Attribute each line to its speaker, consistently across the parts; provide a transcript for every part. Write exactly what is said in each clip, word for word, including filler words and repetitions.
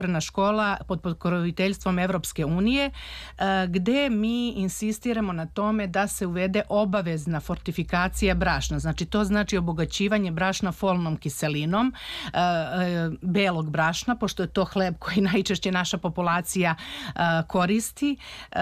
Speaker 1: škola pod pokroviteljstvom Evropske unije, gde mi insistiramo na tome da se uvede obavezna fortifikacija brašna. Znači, to znači obogaćivanje brašna folnom kiselinom, belog brašna, pošto je to hleb koji najčešće naša populacija koristi.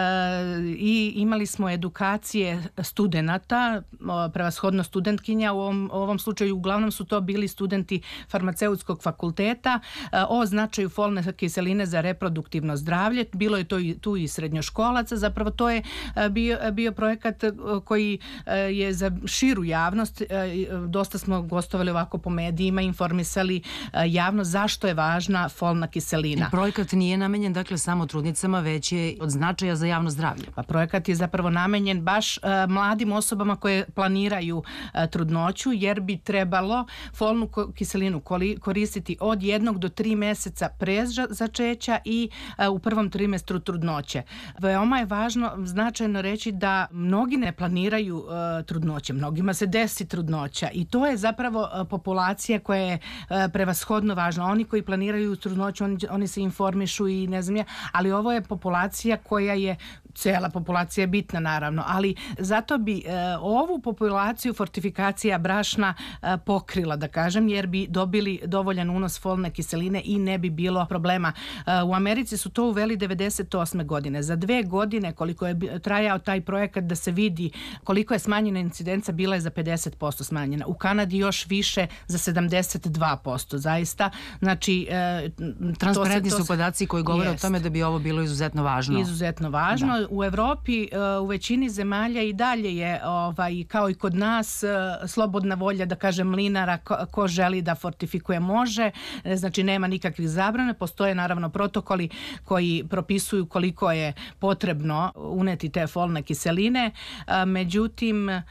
Speaker 1: I imali smo edukacije studenata, prevashodno studentkinja, u ovom, u ovom slučaju uglavnom su to bili studenti farmaceutskog fakulteta, o značaju folne kiseline za reproduktivno zdravlje. Bilo je to i, tu i srednjoškolaca. Zapravo to je bio, bio projekat koji je za širu javnost. Dosta smo gostovali ovako po medijima, informisali javnost zašto je važna folna kiselina.
Speaker 2: I projekat nije namenjen dakle samo trudnicama, već je od značaja za javno zdravlje.
Speaker 1: Pa projekat je zapravo namenjen baš uh, mladim osobama koje planiraju uh, trudnoću, jer bi trebalo folnu kiselinu koristiti od jednog do tri meseca pre začeća i uh, u prvom trimestru trudnoće. Veoma je važno, značajno reći da mnogi ne planiraju uh, trudnoće, mnogima se desi trudnoća i to je zapravo uh, populacija koja je uh, prevashodno važna. Oni koji planiraju trudnoću, oni, oni se informišu i ne znam ja, ali ovo je populacija koja je, cela populacija je bitna naravno, ali zato bi e, ovu populaciju fortifikacija brašna e, pokrila, da kažem, jer bi dobili dovoljan unos folne kiseline i ne bi bilo problema. E, u Americi su to uveli devedeset osme godine. Za dve godine koliko je trajao taj projekat da se vidi koliko je smanjena incidenca, bila je za pedeset posto smanjena. U Kanadi još više, za sedamdeset dva posto. Zaista, znači... E,
Speaker 2: Transparentni
Speaker 1: to se, to
Speaker 2: su podaci koji govore jest. o tome da bi ovo bilo izuzetno važno.
Speaker 1: Izuzetno važno. Da. U Evropi, u većini zemalja i dalje je, ovaj, kao i kod nas, slobodna volja, da kažem, mlinara, ko, ko želi da fortifikuje može, znači nema nikakvih zabrane, postoje naravno protokoli koji propisuju koliko je potrebno uneti te folne kiseline, međutim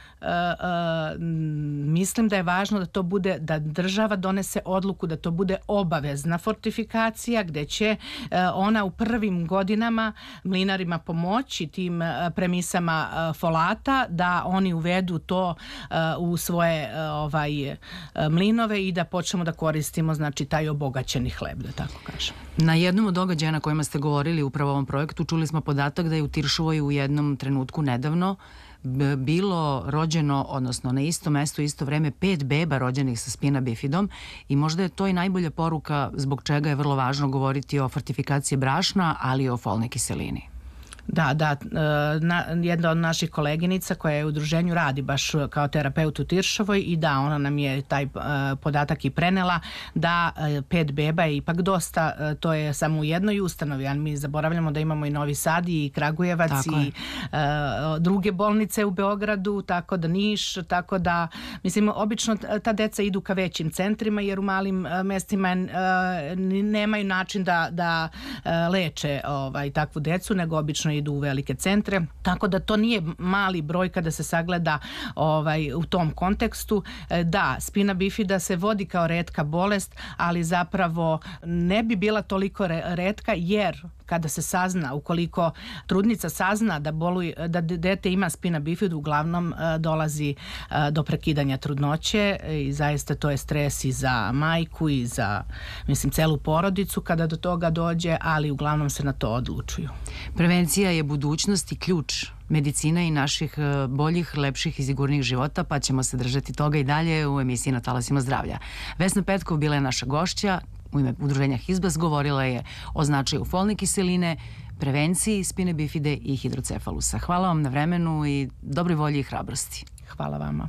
Speaker 1: mislim da je važno da to bude, da država donese odluku da to bude obavezna fortifikacija, gde će ona u prvim godinama mlinarima pomoći tim premisama folata, da oni uvedu to u svoje ovaj mlinove i da počnemo da koristimo, znači, taj obogaćeni hleb, da tako kažem.
Speaker 2: Na jednom od događaja na kojima ste govorili upravo o ovom projektu čuli smo podatak da je u Tiršovoj u jednom trenutku nedavno bilo rođeno, odnosno na isto mesto, isto vreme, pet beba rođenih sa spina bifidom i možda je to i najbolja poruka zbog čega je vrlo važno govoriti o fortifikaciji brašna, ali i o folnoj kiselini.
Speaker 1: Da, da, na, jedna od naših koleginica koja je u udruženju radi baš kao terapeut u Tiršovoj i da, ona nam je taj uh, podatak i prenela da uh, pet beba je ipak dosta, uh, to je samo u jednoj ustanovi, ali mi zaboravljamo da imamo i Novi Sad i Kragujevac tako i uh, druge bolnice u Beogradu, tako da Niš, tako da, mislim, obično ta deca idu ka većim centrima jer u malim uh, mestima uh, nemaju način da, da uh, leče ovaj, takvu decu, nego obično idu u velike centre, tako da to nije mali broj kada se sagleda ovaj, u tom kontekstu. Da, spina bifida se vodi kao retka bolest, ali zapravo ne bi bila toliko retka jer kada se sazna, ukoliko trudnica sazna da boluje, da dete ima spina bifidu, uglavnom dolazi do prekidanja trudnoće i zaista to je stres i za majku i za, mislim, celu porodicu kada do toga dođe, ali uglavnom se na to odlučuju.
Speaker 2: Prevencija je budućnost i ključ medicina i naših boljih, lepših i sigurnih života, pa ćemo se držati toga i dalje u emisiji Na talasima zdravlja. Vesna Petkov bila je naša gošća, u ime udruženja Hizbas, govorila je o značaju folne kiseline, prevenciji spine bifide i hidrocefalusa. Hvala vam na vremenu i dobroj volji i hrabrosti.
Speaker 1: Hvala vama.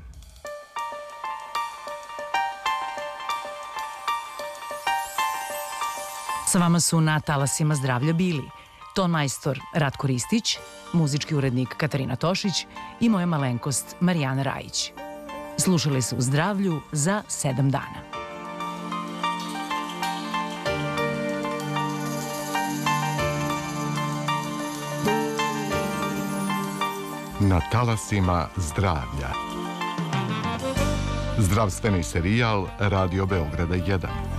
Speaker 2: Sa vama su Na talasima zdravlja bili ton majstor Ratko Ristić, muzički urednik Katarina Tošić i moja malenkost Marijana Rajić. Slušali su u Zdravlju za sedam dana.
Speaker 3: Na talasima zdravlja. Zdravstveni serijal Radio Beograda jedan.